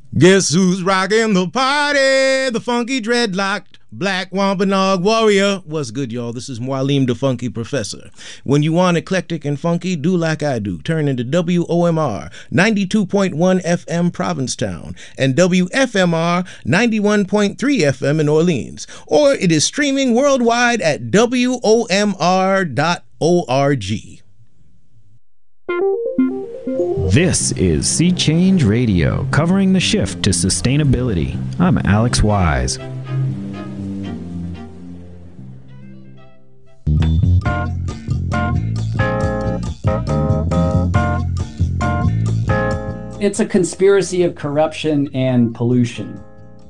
Guess who's rocking the party? The funky dreadlocked Black Wampanoag Warrior. What's good, y'all? This is Mualim the Funky Professor. When you want eclectic and funky, do like I do. Turn into WOMR 92.1 FM Provincetown and WFMR 91.3 FM in Orleans. Or it is streaming worldwide at WOMR.org. This is Sea Change Radio, covering the shift to sustainability. I'm Alex Wise. It's a conspiracy of corruption and pollution.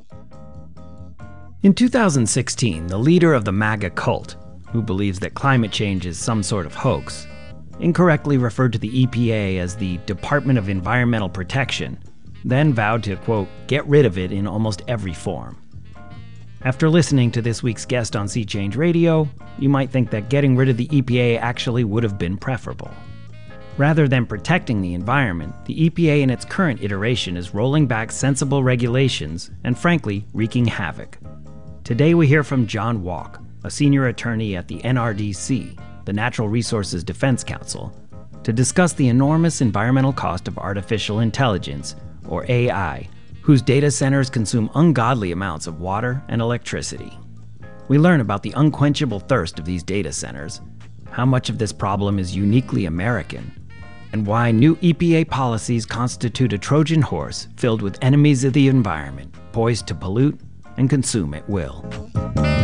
In 2016, the leader of the MAGA cult, who believes that climate change is some sort of hoax, incorrectly referred to the EPA as the Department of Environmental Protection, then vowed to, quote, get rid of it in almost every form. After listening to this week's guest on Sea Change Radio, you might think that getting rid of the EPA actually would have been preferable. Rather than protecting the environment, the EPA in its current iteration is rolling back sensible regulations and, frankly, wreaking havoc. Today we hear from John Walk, a senior attorney at the NRDC, the Natural Resources Defense Council, to discuss the enormous environmental cost of artificial intelligence, or AI, whose data centers consume ungodly amounts of water and electricity. We learn about the unquenchable thirst of these data centers, how much of this problem is uniquely American, and why new EPA policies constitute a Trojan horse filled with enemies of the environment, poised to pollute and consume at will.